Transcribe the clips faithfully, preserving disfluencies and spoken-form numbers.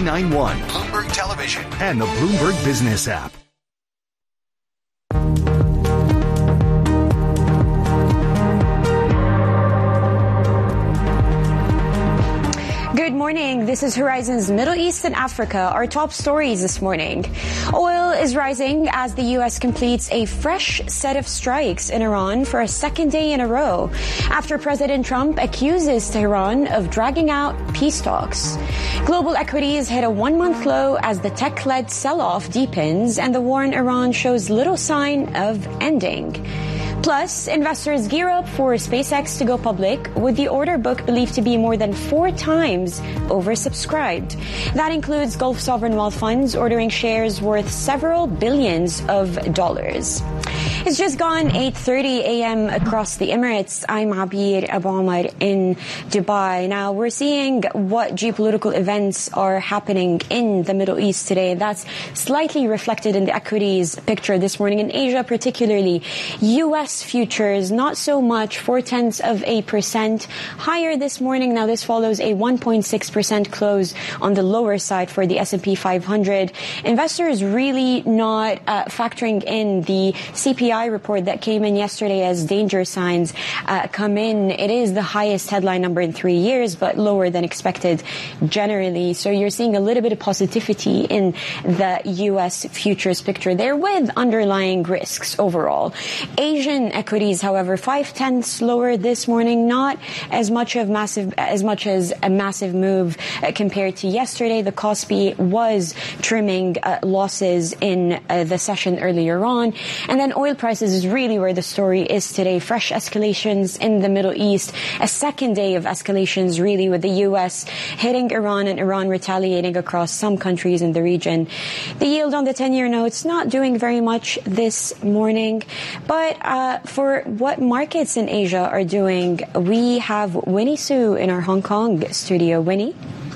ninety-one, Bloomberg Television, and the Bloomberg Business app. Good morning. This is Horizon's Middle East and Africa. Our top stories this morning. Oil is rising as the U S completes a fresh set of strikes in Iran for a second day in a row after President Trump accuses Tehran of dragging out peace talks. Global equities hit a one-month low as the tech-led sell-off deepens and the war in Iran shows little sign of ending. Plus, investors gear up for SpaceX to go public, with the order book believed to be more than four times oversubscribed. That includes Gulf sovereign wealth funds ordering shares worth several billions of dollars. It's just gone eight thirty a.m. across the Emirates. I'm Abir Abu Omar in Dubai. Now, we're seeing what geopolitical events are happening in the Middle East today. That's slightly reflected in the equities picture this morning in Asia, particularly U S futures, not so much, four-tenths of a percent higher this morning. Now, this follows a one point six percent close on the lower side for the S and P five hundred. Investors really not uh, factoring in the C P I report that came in yesterday as danger signs uh, come in. It is the highest headline number in three years, but lower than expected generally. So you're seeing a little bit of positivity in the U S futures picture there with underlying risks overall. Asian equities, however, five-tenths lower this morning, not as much of massive, as much as a massive move uh, compared to yesterday. The Kospi was trimming uh, losses in uh, the session earlier on. And then oil prices is really where the story is today. Fresh escalations in the Middle East, a second day of escalations really, with the U S hitting Iran and Iran retaliating across some countries in the region. The yield on the ten-year notes not doing very much this morning. But uh, for what markets in Asia are doing, we have Winnie Su in our Hong Kong studio. Winnie?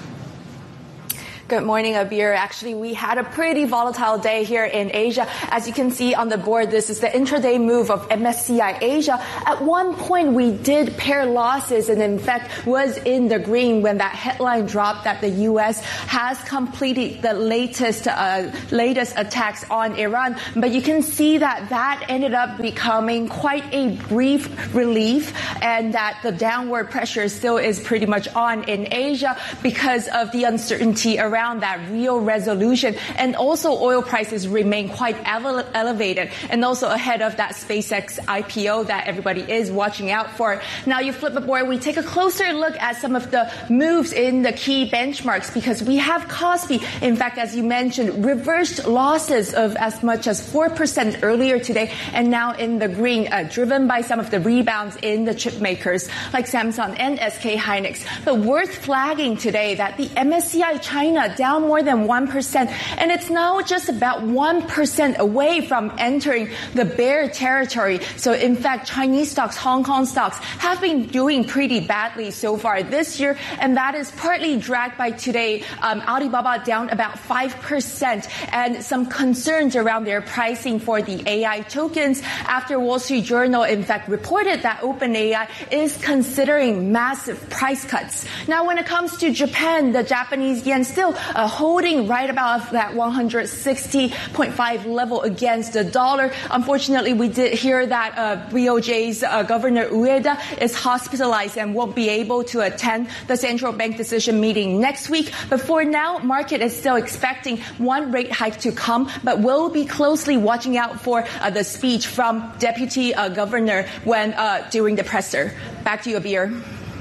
Good morning, Abir. Actually, we had a pretty volatile day here in Asia. As you can see on the board, this is the intraday move of M S C I Asia. At one point, we did pair losses and, in fact, was in the green when that headline dropped that the U S has completed the latest uh, latest attacks on Iran. But you can see that that ended up becoming quite a brief relief, and that the downward pressure still is pretty much on in Asia because of the uncertainty around around that real resolution. And also oil prices remain quite ele- elevated and also ahead of that SpaceX I P O that everybody is watching out for. Now you flip the board, we take a closer look at some of the moves in the key benchmarks, because we have Kospi, in fact, as you mentioned, reversed losses of as much as four percent earlier today and now in the green, uh, driven by some of the rebounds in the chip makers like Samsung and S K Hynix. But worth flagging today that the M S C I China down more than one percent, and it's now just about one percent away from entering the bear territory. So in fact, Chinese stocks, Hong Kong stocks have been doing pretty badly so far this year, and that is partly dragged by today um, Alibaba down about five percent, and some concerns around their pricing for the A I tokens after Wall Street Journal in fact reported that OpenAI is considering massive price cuts. Now when it comes to Japan, the Japanese yen still uh, holding right about that one hundred sixty point five level against the dollar. Unfortunately, we did hear that uh, B O J's uh, Governor Ueda is hospitalized and won't be able to attend the central bank decision meeting next week. But for now, market is still expecting one rate hike to come, but we'll be closely watching out for uh, the speech from Deputy uh, Governor when uh, during the presser. Back to you, Abir.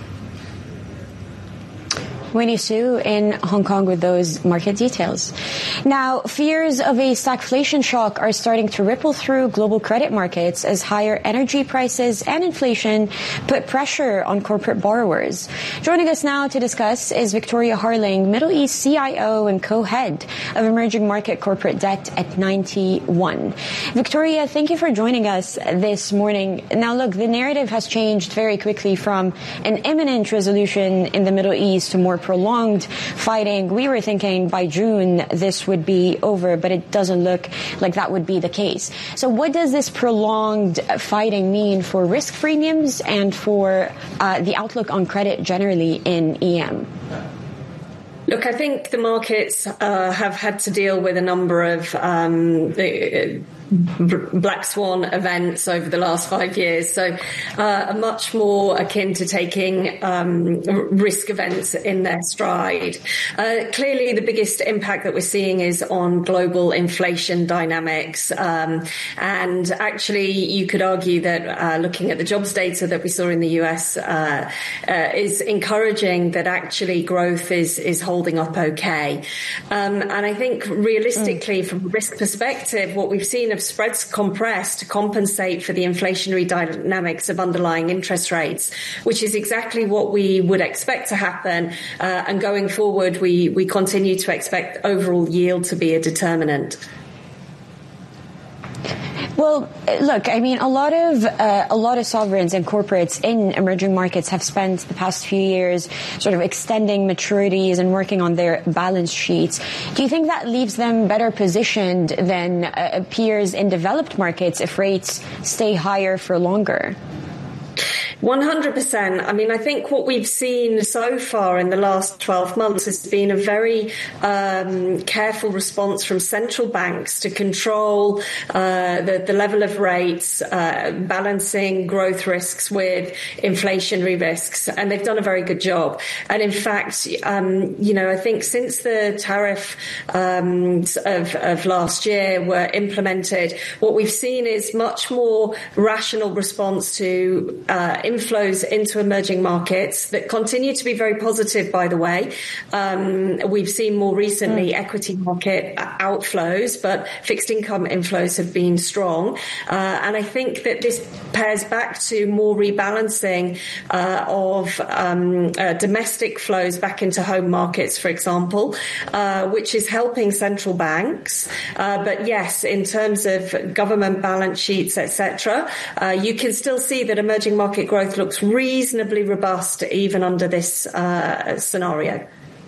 Winnie Su in Hong Kong with those market details. Now, fears of a stagflation shock are starting to ripple through global credit markets as higher energy prices and inflation put pressure on corporate borrowers. Joining us now to discuss is Victoria Harling, Middle East C I O and co-head of emerging market corporate debt at Ninety One. Victoria, thank you for joining us this morning. Now, look, the narrative has changed very quickly from an imminent resolution in the Middle East to more prolonged fighting. We were thinking by June this would be over, but it doesn't look like that would be the case. So what does this prolonged fighting mean for risk premiums and for uh, the outlook on credit generally in E M? Look, I think the markets uh, have had to deal with a number of um, black swan events over the last five years, so uh, are much more akin to taking um, risk events in their stride. Uh, clearly, the biggest impact that we're seeing is on global inflation dynamics, um, and actually, you could argue that uh, looking at the jobs data that we saw in the U S uh, uh, is encouraging that actually growth is is holding up okay. Um, and I think realistically, mm. from a risk perspective, what we've seen of spreads compress to compensate for the inflationary dynamics of underlying interest rates, which is exactly what we would expect to happen. Uh, and going forward, we, we continue to expect overall yield to be a determinant. Well, look, I mean, a lot of uh, a lot of sovereigns and corporates in emerging markets have spent the past few years sort of extending maturities and working on their balance sheets. Do you think that leaves them better positioned than uh, peers in developed markets if rates stay higher for longer? one hundred percent. I mean, I think what we've seen so far in the last twelve months has been a very um, careful response from central banks to control uh, the, the level of rates, uh, balancing growth risks with inflationary risks. And they've done a very good job. And in fact, um, you know, I think since the tariff um, of, of last year were implemented, what we've seen is much more rational response to uh, inflows into emerging markets that continue to be very positive, by the way. Um, we've seen more recently mm. equity market outflows, but fixed income inflows have been strong. Uh, and I think that this pairs back to more rebalancing uh, of um, uh, domestic flows back into home markets, for example, uh, which is helping central banks. Uh, but yes, in terms of government balance sheets, et cetera, uh, you can still see that emerging market growth looks reasonably robust even under this uh, scenario.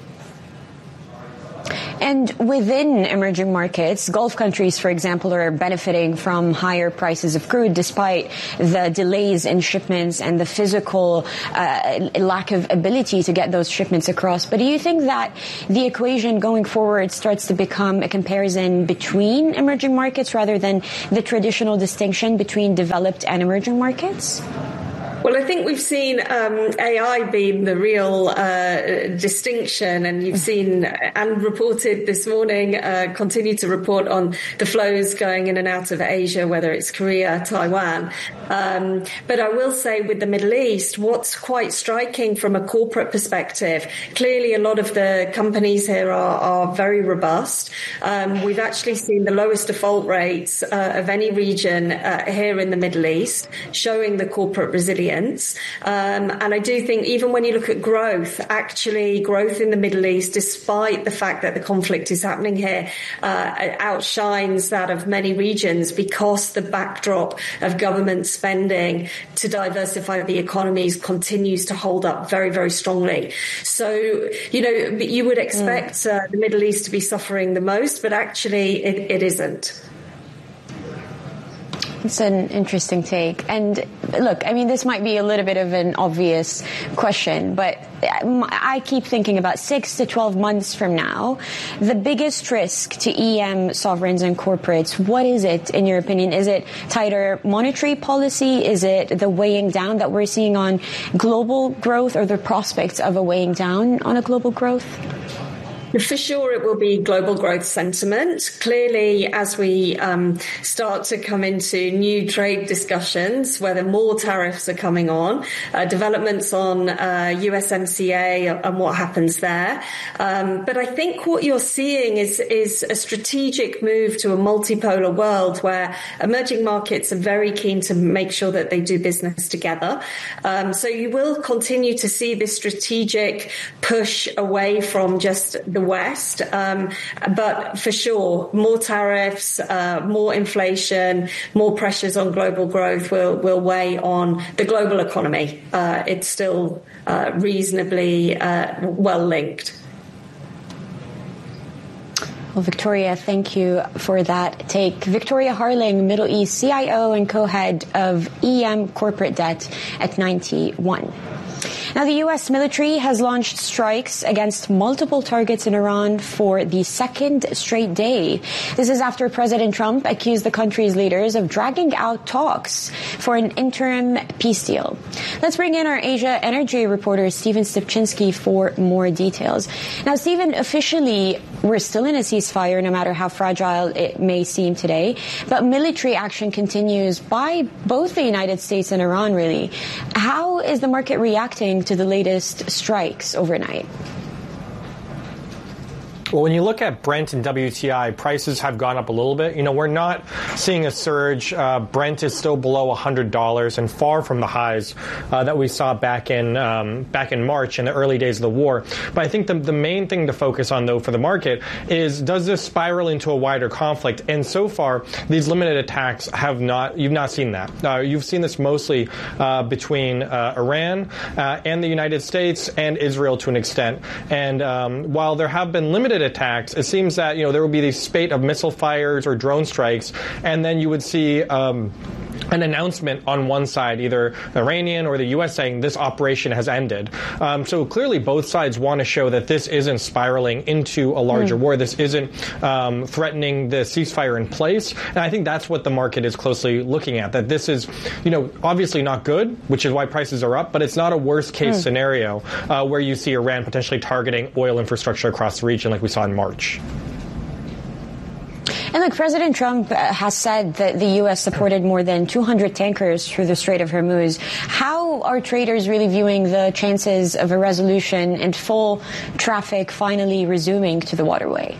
And within emerging markets, Gulf countries, for example, are benefiting from higher prices of crude despite the delays in shipments and the physical uh, lack of ability to get those shipments across. But do you think that the equation going forward starts to become a comparison between emerging markets rather than the traditional distinction between developed and emerging markets? Well, I think we've seen um, A I being the real uh, distinction, and you've seen and reported this morning, uh, continue to report on the flows going in and out of Asia, whether it's Korea, Taiwan. Um, but I will say with the Middle East, what's quite striking from a corporate perspective, clearly a lot of the companies here are, are very robust. Um, we've actually seen the lowest default rates uh, of any region uh, here in the Middle East, showing the corporate resilience. Um, and I do think even when you look at growth, actually growth in the Middle East, despite the fact that the conflict is happening here, uh, outshines that of many regions because the backdrop of government spending to diversify the economies continues to hold up very, very strongly. So, you know, you would expect mm. uh, the Middle East to be suffering the most, but actually it, it isn't. It's an interesting take. And look, I mean, this might be a little bit of an obvious question, but I keep thinking about six to twelve months from now, the biggest risk to E M sovereigns and corporates, what is it, in your opinion? Is it tighter monetary policy? Is it the weighing down that we're seeing on global growth, or the prospects of a weighing down on a global growth? For sure, it will be global growth sentiment. Clearly, as we um, start to come into new trade discussions, whether more tariffs are coming on, uh, developments on uh, U S M C A and what happens there. Um, but I think what you're seeing is, is a strategic move to a multipolar world where emerging markets are very keen to make sure that they do business together. Um, so you will continue to see this strategic push away from just the West, um, but for sure, more tariffs, uh, more inflation, more pressures on global growth will, will weigh on the global economy. Uh, it's still uh, reasonably uh, well linked. Well, Victoria, thank you for that take. Victoria Harling, Middle East C I O and co-head of E M Corporate Debt at Ninety One. Now, the U S military has launched strikes against multiple targets in Iran for the second straight day. This is after President Trump accused the country's leaders of dragging out talks for an interim peace deal. Let's bring in our Asia energy reporter, Stephen Stupczynski, for more details. Now, Stephen, officially, we're still in a ceasefire, no matter how fragile it may seem today, but military action continues by both the United States and Iran, really. How is the market reacting to the latest strikes overnight? Well, when you look at Brent and W T I, prices have gone up a little bit. You know, we're not seeing a surge. Uh, Brent is still below one hundred dollars and far from the highs uh, that we saw back in um, back in March in the early days of the war. But I think the, the main thing to focus on, though, for the market is, does this spiral into a wider conflict? And so far, these limited attacks have not, you've not seen that. Uh, you've seen this mostly uh, between uh, Iran uh, and the United States and Israel to an extent. And um, while there have been limited attacks, it seems that, you know, there will be these spate of missile fires or drone strikes, and then you would see um, an announcement on one side, either Iranian or the U S, saying this operation has ended. Um, so clearly both sides want to show that this isn't spiraling into a larger mm. war. This isn't um, threatening the ceasefire in place. And I think that's what the market is closely looking at, that this is, you know, obviously not good, which is why prices are up, but it's not a worst case mm. scenario uh, where you see Iran potentially targeting oil infrastructure across the region like we saw in March. And look, President Trump has said that the U S supported more than two hundred tankers through the Strait of Hormuz. How are traders really viewing the chances of a resolution and full traffic finally resuming to the waterway?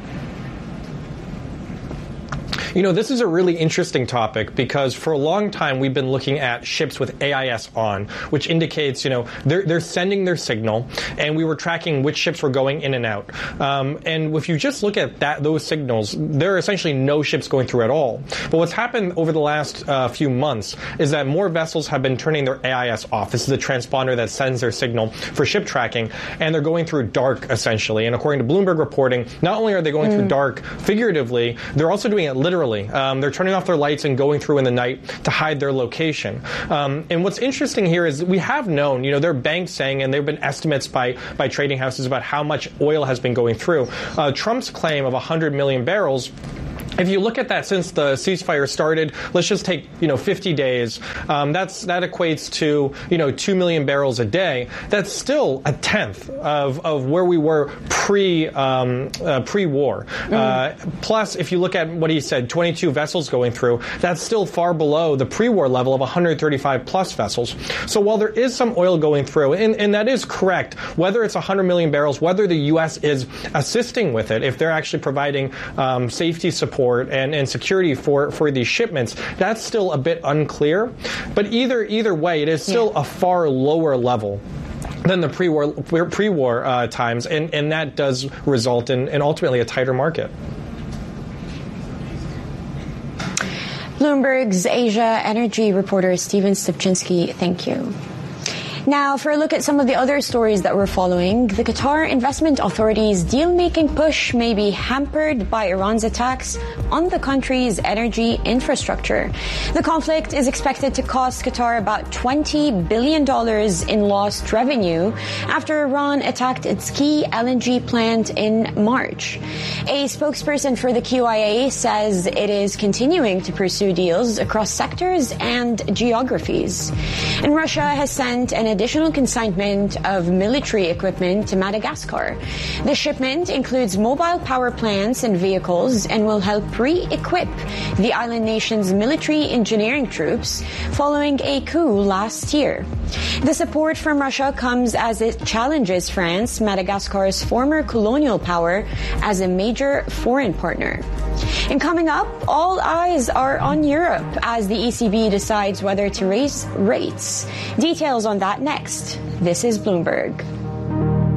You know, this is a really interesting topic because for a long time we've been looking at ships with A I S on, which indicates, you know, they're, they're sending their signal, and we were tracking which ships were going in and out. Um, and if you just look at that, those signals, there are essentially no ships going through at all. But what's happened over the last uh, few months is that more vessels have been turning their A I S off. This is a transponder that sends their signal for ship tracking, and they're going through dark, essentially. And according to Bloomberg reporting, not only are they going mm. through dark figuratively, they're also doing it literally. Um, they're turning off their lights and going through in the night to hide their location. Um, and what's interesting here is we have known, you know, there are banks saying, and there have been estimates by, by trading houses about how much oil has been going through. Uh, Trump's claim of one hundred million barrels, if you look at that since the ceasefire started, let's just take, you know, fifty days. Um, that's that equates to, you know, two million barrels a day. That's still a tenth of, of where we were pre um, uh, pre-war. Mm. Uh, plus, if you look at what he said, twenty-two vessels going through, that's still far below the pre-war level of one hundred thirty-five plus vessels. So while there is some oil going through, and, and that is correct, whether it's one hundred million barrels, whether the U S is assisting with it, if they're actually providing um, safety support And, and security for, for these shipments, that's still a bit unclear. But either either way, it is still yeah. a far lower level than the pre-war pre-war uh, times, and, and that does result in, in ultimately a tighter market. Bloomberg's Asia energy reporter Stephen Stupczynski, thank you. Now, for a look at some of the other stories that we're following, the Qatar Investment Authority's deal-making push may be hampered by Iran's attacks on the country's energy infrastructure. The conflict is expected to cost Qatar about twenty billion dollars in lost revenue after Iran attacked its key L N G plant in March. A spokesperson for the Q I A says it is continuing to pursue deals across sectors and geographies. And Russia has sent an additional consignment of military equipment to Madagascar. The shipment includes mobile power plants and vehicles and will help re-equip the island nation's military engineering troops following a coup last year. The support from Russia comes as it challenges France, Madagascar's former colonial power, as a major foreign partner. And coming up, all eyes are on Europe as the E C B decides whether to raise rates. Details on that next. This is Bloomberg.